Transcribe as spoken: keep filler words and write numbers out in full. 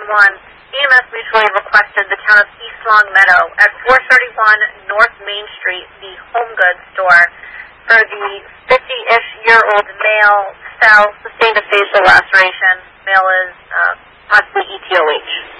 one, E M S mutually requested the town of East Long Meadow at four thirty-one North Main Street, the home goods store, for the fifty-ish year old male cell sustained a facial laceration. Male is uh, possibly E T O H.